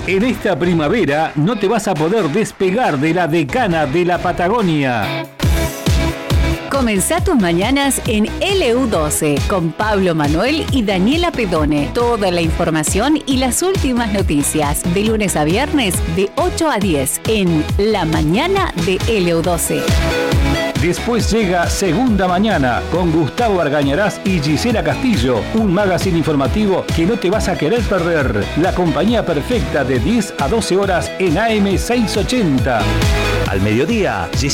En esta primavera no te vas a poder despegar de la decana de la Patagonia. Comenzá tus mañanas en LU12 con Pablo Manuel y Daniela Pedone. Toda la información y las últimas noticias de lunes a viernes de 8 a 10 en La Mañana de LU12. Después llega Segunda Mañana con Gustavo Argañarás y Gisela Castillo, un magazine informativo que no te vas a querer perder. La compañía perfecta de 10 a 12 horas en AM 680. Al mediodía,